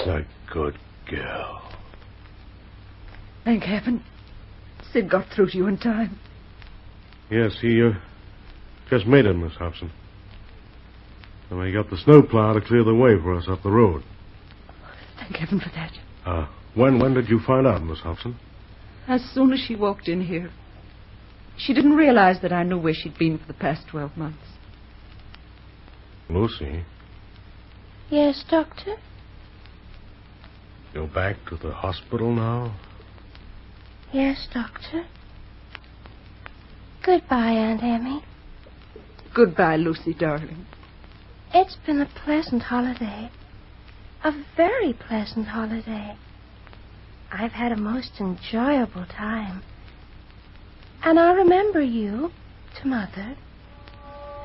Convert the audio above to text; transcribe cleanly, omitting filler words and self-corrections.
a good girl. Thank heaven. Sid got through to you in time. Yes, he just made it, Miss Hobson. And he got the snowplow to clear the way for us up the road. Thank heaven for that. When did you find out, Miss Hobson? As soon as she walked in here. She didn't realize that I knew where she'd been for the past 12 months. Lucy? Yes, Doctor? You're back to the hospital now? Yes, Doctor. Goodbye, Aunt Emmy. Goodbye, Lucy, darling. It's been a pleasant holiday. A very pleasant holiday. I've had a most enjoyable time. And I'll remember you to Mother.